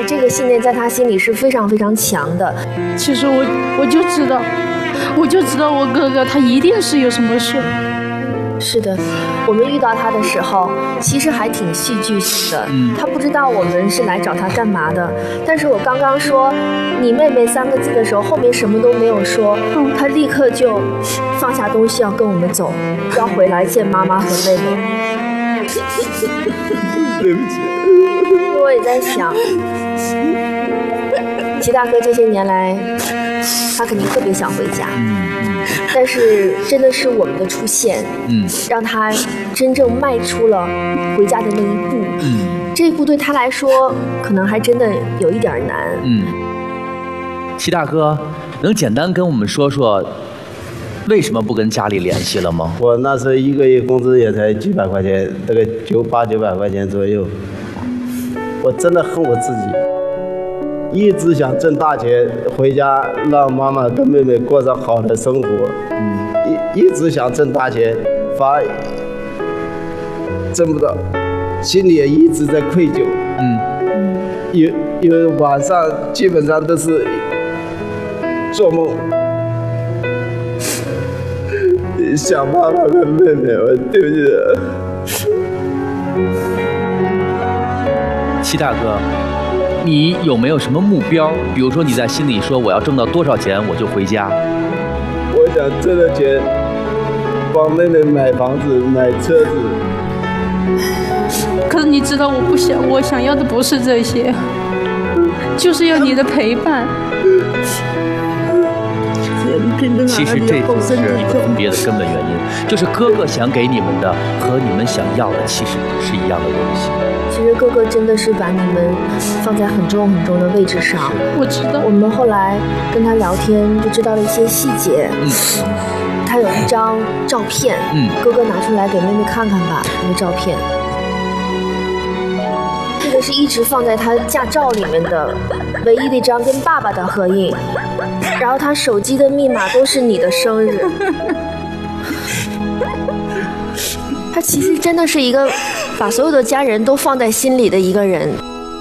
且这个信念在他心里是非常非常强的。 其实我就知道我哥哥他一定是有什么事。 是的，我们遇到他的时候，其实还挺戏剧性的。他不知道我们是来找他干嘛的。但是我刚刚说“你妹妹”3个字的时候，后面什么都没有说，他立刻就放下东西要跟我们走，要回来见妈妈和妹妹。 对不起。 我也在想，齐大哥这些年来，他肯定特别想回家。但是真的是我们的出现，让他真正迈出了回家的那一步。这一步对他来说，可能还真的有一点难。 齐大哥，能简单跟我们说说，为什么不跟家里联系了吗？ 我那时候1个月工资也才几百块钱，大概800-900块钱左右。我真的恨我自己。一直想挣大钱回家，让妈妈跟妹妹过上好的生活。一直想挣大钱，反而挣不到，心里也一直在愧疚。有晚上基本上都是做梦，想妈妈跟妹妹，我对不起。 齐大哥，你有没有什么目标？比如说你在心里说我要挣到多少钱我就回家。 我想挣了钱，帮妹妹买房子、买车子。 可是你知道，我想要的不是这些，就是要你的陪伴。 其实这就是你们分别的根本原因，就是哥哥想给你们的和你们想要的其实是一样的东西。 其实哥哥真的是把你们放在很重很重的位置上。 我知道。 我们后来跟他聊天就知道了一些细节。他有一张照片，哥哥拿出来给妹妹看看吧，那个照片。这个是一直放在他驾照里面的唯一的一张跟爸爸的合影，然后他手机的密码都是你的生日。他其实真的是一个把所有的家人都放在心里的一个人。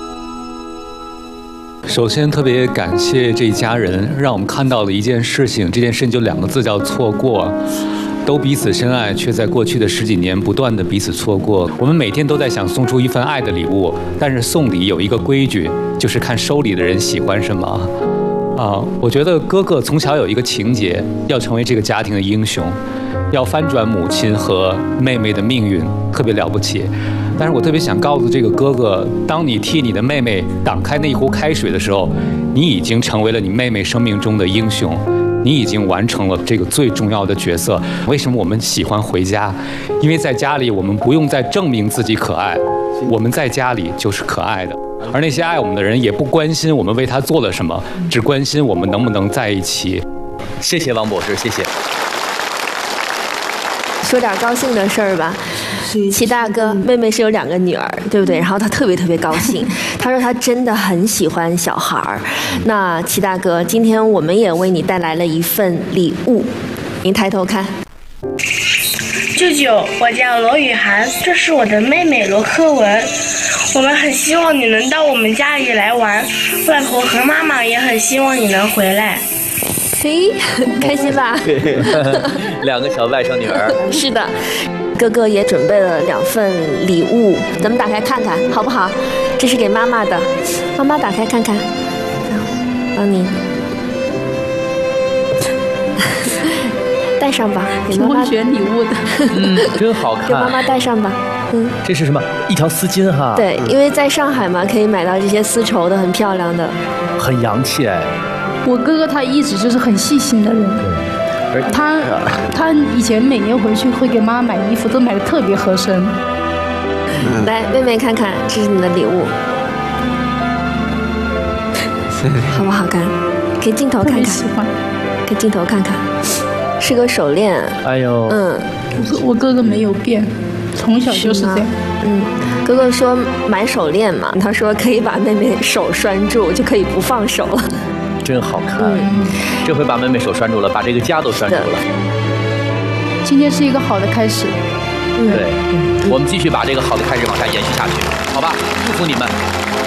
首先特别感谢这一家人，让我们看到了一件事情，这件事情就2个字，叫错过。都彼此深爱，却在过去的10几年不断的彼此错过。我们每天都在想送出一份爱的礼物，但是送礼有一个规矩，就是看收礼的人喜欢什么。我觉得哥哥从小有一个情节，要成为这个家庭的英雄，要翻转母亲和妹妹的命运，特别了不起。但是我特别想告诉这个哥哥，当你替你的妹妹挡开那一壶开水的时候，你已经成为了你妹妹生命中的英雄。你已经完成了这个最重要的角色。为什么我们喜欢回家？因为在家里我们不用再证明自己可爱，我们在家里就是可爱的。而那些爱我们的人也不关心我们为他做了什么，只关心我们能不能在一起。 谢谢王博士，谢谢。 说点高兴的事儿吧。齐大哥，妹妹是有2个女儿，对不对？然后他特别特别高兴，他说他真的很喜欢小孩儿。那齐大哥，今天我们也为你带来了一份礼物，您抬头看。 舅舅，我叫罗雨涵，这是我的妹妹罗科文。我们很希望你能到我们家里来玩，外婆和妈妈也很希望你能回来。 嘿，开心吧 ？2个小外甥女儿。 是的。哥哥也准备了2份礼物，咱们打开看看好不好？这是给妈妈的，妈妈打开看看，帮你带上吧，给妈妈选礼物的。 真好看， 给妈妈带上吧。 这是什么？一条丝巾哈。 对，因为在上海嘛，可以买到这些丝绸的，很漂亮的， 很洋气哎。 我哥哥他一直就是很细心的人。他以前每年回去会给妈妈买衣服，都买的特别合身。 来，妹妹看看，这是你的礼物，好不好看？给镜头看看， 喜欢。 给镜头看看，是个手链。 哎呦， 我哥哥没有变，从小就是这样。 哥哥说买手链嘛，他说可以把妹妹手拴住，就可以不放手了。 真好看，这回把妹妹手拴住了，把这个家都拴住了。 今天是一个好的开始。 对，我们继续把这个好的开始往下延续下去，好吧？祝福你们。